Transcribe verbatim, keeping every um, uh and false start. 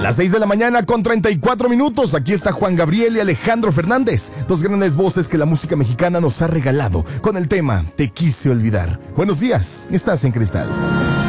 Las seis de la mañana con treinta y cuatro minutos. Aquí está Juan Gabriel y Alejandro Fernández, dos grandes voces que la música mexicana nos ha regalado con el tema Te quise olvidar. Buenos días, estás en Cristal.